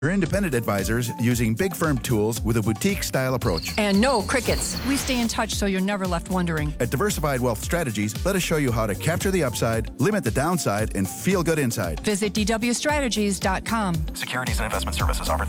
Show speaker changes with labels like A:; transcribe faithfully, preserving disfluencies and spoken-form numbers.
A: We're independent advisors using big firm tools with a boutique-style approach.
B: And no crickets. We stay in touch so you're never left wondering.
A: At Diversified Wealth Strategies, let us show you how to capture the upside, limit the downside, and feel good inside.
B: Visit d w strategies dot com.
C: Securities and investment services offered through